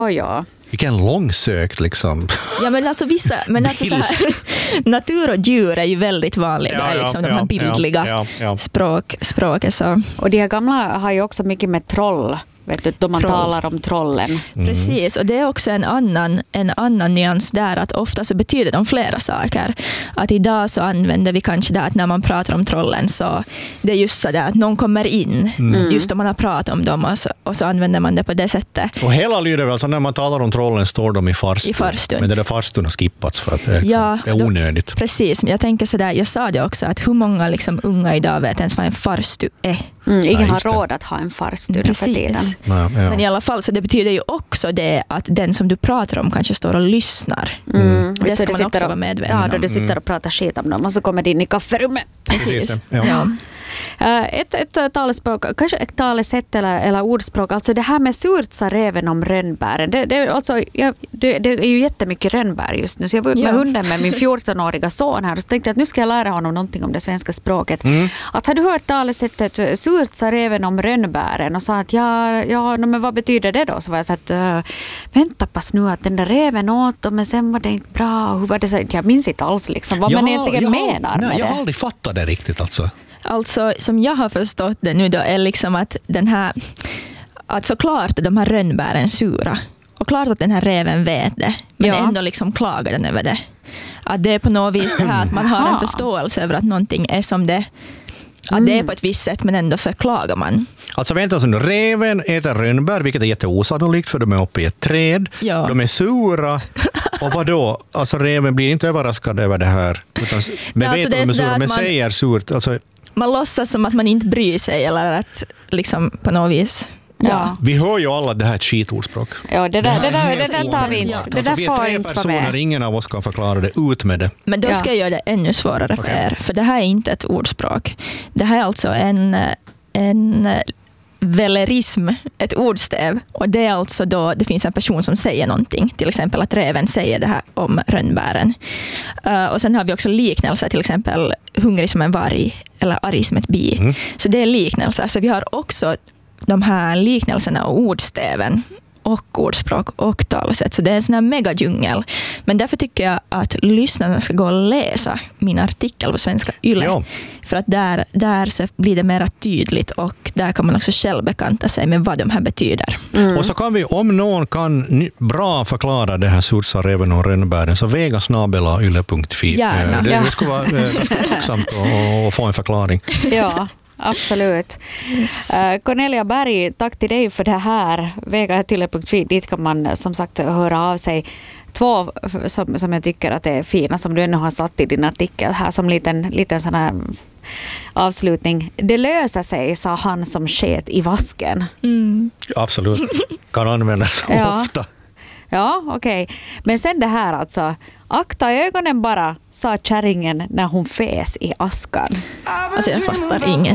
Ja. Vilken långsökt liksom. Ja, men alltså vissa, men alltså så här, natur och djur är ju väldigt vanliga, liksom de här bildliga språket. Så. Och de här gamla har ju också mycket med troll, vet du, då man talar om trollen. Precis, och det är också en annan nyans där, att ofta så betyder de flera saker. Att idag så använder vi kanske det att när man pratar om trollen så det är just så där att någon kommer in just om man har pratat om dem och så använder man det på det sättet. Och hela lyder väl så när man talar om trollen står de i farstun. Men det där farstun har skippats för att det är onödigt. Precis, men jag tänker så där, jag sa det också att hur många liksom unga idag vet ens vad en farstu är. Ingen har råd att ha en farstu för tiden. Ja. Men i alla fall så det betyder ju också det att den som du pratar om kanske står och lyssnar. Det ska man också vara medveten om. Ja, då du sitter och pratar skit om dem och så kommer det in i kafferummet. Precis. Ja. Ett talespråk, kanske ett talesätt eller ordspråk, alltså det här med surt sa räven om rönnbären. Det är ju jättemycket rönnbär just nu, så jag var ute med hunden med min 14-åriga son här och så tänkte jag att nu ska jag lära honom någonting om det svenska språket. Att har du hört talesättet surt sa räven om rönnbären och sa att men vad betyder det då? Så var jag så att vänta pass nu att den där räven åt dem men sen var det inte bra. Hur var det så? Jag minns inte alls liksom vad man egentligen menar med det. Jag har aldrig fattat det riktigt alltså. Alltså som jag har förstått det nu då är liksom att den här, att såklart de här rönnbären sura och klart att den här räven vet det, men ändå liksom klagar den över det. Att det är på något vis det här att man har en förståelse över att någonting är som det. Att det är på ett visst sätt men ändå så klagar man. Alltså vänta så nu, räven äter rönnbär vilket är jätteosannolikt för de är uppe i ett träd. Ja. De är sura. Och vad då? Alltså räven blir inte överraskad över det här. Utan, men vet att de är sura, men säger surt. Alltså, man låtsas som att man inte bryr sig eller att liksom på något vis. Ja. Vi hör ju alla det här ett skitordspråk. Ja, det där tar vi inte. Det där vi får är 3 inte personer, ingen av oss kan förklara det ut med det. Men då ska jag göra det ännu svårare för er. För det här är inte ett ordspråk. Det här är alltså en velerism, ett ordstäv. Och det är alltså då det finns en person som säger någonting. Till exempel att räven säger det här om rönnbären. Och sen har vi också liknelser, till exempel hungrig som en varg eller arg som ett bi. Så det är liknelser. Så vi har också de här liknelserna och ordstäven och ordspråk och talesätt. Så det är en sån här megadjungel. Men därför tycker jag att lyssnarna ska gå och läsa min artikel på Svenska Yle. Ja. För att där så blir det mer tydligt och där kan man också själv bekanta sig med vad de här betyder. Och så kan vi, om någon kan bra förklara det här surt sa räven och rönnbären, så vegasnabela.yle.fi. Gärna. Det skulle vara tacksamt att få en förklaring. Ja. Absolut. Yes. Cornelia Berg, tack till dig för det här. Vega.yle.fi, dit kan man som sagt höra av sig. 2 som jag tycker att är fina som du ännu har satt i din artikel här som liten sån här avslutning. Det löser sig, sa han som sket i vasken. Absolut. Kan användas ofta. Ja, okej. Men sen det här alltså. Akta ögonen bara, sa kärringen när hon fes i askan. Alltså jag fattar inget.